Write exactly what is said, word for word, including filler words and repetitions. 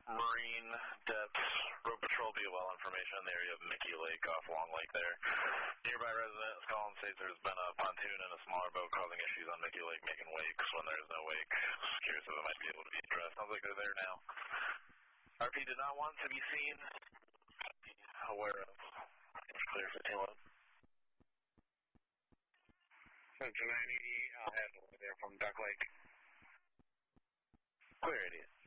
Marine Depths Road Patrol B O L information in the area of Mickey Lake off Long Lake there. Nearby residents call and states there's been a pontoon and a smaller boat causing issues on Mickey Lake making wakes when there is no wake. Just curious if it might be able to be addressed. Sounds like they're there now. R P did not want to be seen. Be aware of. It's clear for two one. Central nine eighty-eight, I'll have one there from Duck Lake. Clear, idiot.